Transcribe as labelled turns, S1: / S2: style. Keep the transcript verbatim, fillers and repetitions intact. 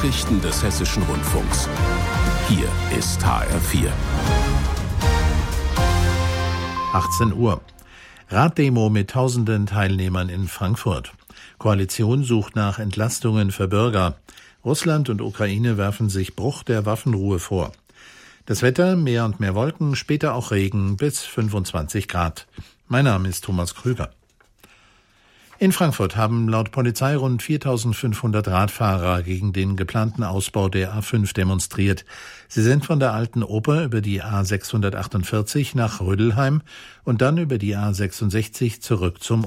S1: Nachrichten des Hessischen Rundfunks. Hier ist H R vier.
S2: achtzehn Uhr. Raddemo mit tausenden Teilnehmern in Frankfurt. Koalition sucht nach Entlastungen für Bürger. Russland und Ukraine werfen sich Bruch der Waffenruhe vor. Das Wetter, mehr und mehr Wolken, später auch Regen bis fünfundzwanzig Grad. Mein Name ist Thomas Krüger. In Frankfurt haben laut Polizei rund viertausendfünfhundert Radfahrer gegen den geplanten Ausbau der A fünf demonstriert. Sie sind von der Alten Oper über die A sechshundertachtundvierzig nach Rödelheim und dann über die A sechsundsechzig zurück zum